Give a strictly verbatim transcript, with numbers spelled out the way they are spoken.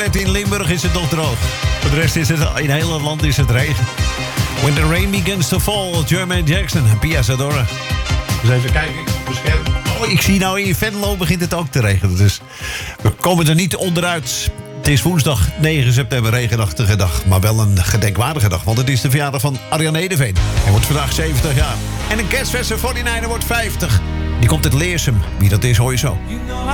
In Limburg is het nog droog. Voor de rest is het, in het hele land is het regen. When the rain begins to fall, Jermaine Jackson en Pia Zadora. Dus even kijken, bescherm. Oh, ik zie nou in Venlo begint het ook te regenen. Dus we komen er niet onderuit. Het is woensdag negen september, regenachtige dag. Maar wel een gedenkwaardige dag, want het is de verjaardag van Arjan Edeveen. Hij wordt vandaag zeventig jaar. En een kerstverse forty-niner wordt vijftig. Die komt uit Leersum. Wie dat is, hoor je zo.